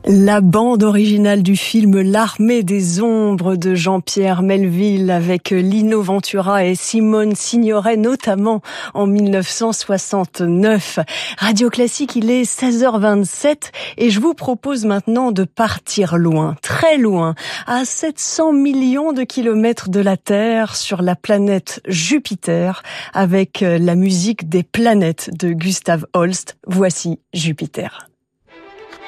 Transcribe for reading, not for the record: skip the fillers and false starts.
La bande originale du film L'Armée des Ombres de Jean-Pierre Melville avec Lino Ventura et Simone Signoret notamment en 1969. Radio Classique, il est 16h27 et je vous propose maintenant de partir loin, très loin, à 700 millions de kilomètres de la Terre sur la planète Jupiter avec la musique des planètes de Gustav Holst. Voici Jupiter.